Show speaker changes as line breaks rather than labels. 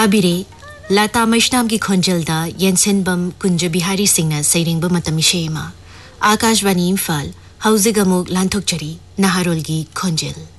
ताबिरे लता मशनाम की खोंजलदा येंसेनबम कुंज बिहारी सिंह सैरिंग मतमिशेमा आकाशवाणी इम्फाल हौजिग अमुक लांथोकचरी नहारोलगी खोंजल